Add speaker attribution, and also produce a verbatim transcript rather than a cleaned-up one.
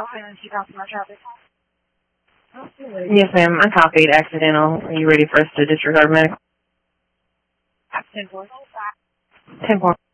Speaker 1: Yes, ma'am. I copied accidental. Are you ready for us to disregard medical?
Speaker 2: ten four.
Speaker 1: ten four.